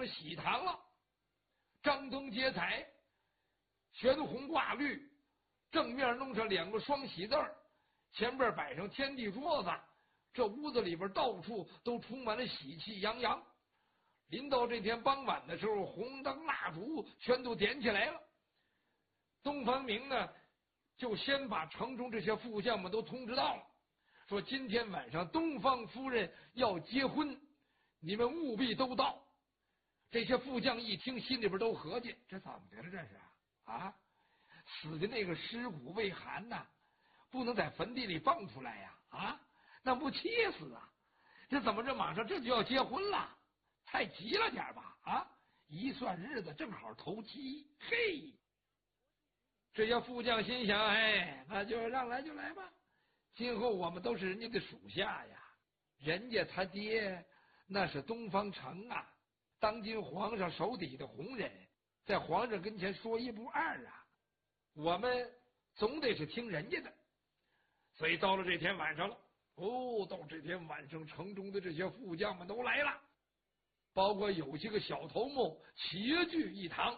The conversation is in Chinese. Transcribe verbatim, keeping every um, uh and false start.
喜堂了，张灯结彩，悬红挂绿，正面弄上两个双喜字儿，前边摆上天地桌子，这屋子里边到处都充满了喜气洋洋。临到这天傍晚的时候，红灯蜡烛全都点起来了。东方明呢，就先把城中这些副将们都通知到了，说今天晚上东方夫人要结婚，你们务必都到。这些副将一听，心里边都合计，这怎么的了？这是啊，死的那个尸骨未寒呐、啊，不能在坟地里放出来呀！啊，那不气死啊！这怎么这马上这就要结婚了？太急了点吧？啊，一算日子正好头七，嘿！这些副将心想，哎，那就让来就来吧，今后我们都是人家的属下呀。人家他爹那是东方城啊，当今皇上手底的红人，在皇上跟前说一不二啊，我们总得是听人家的。所以到了这天晚上了，哦，到这天晚上，城中的这些副将们都来了，包括有些个小头目齐聚一堂。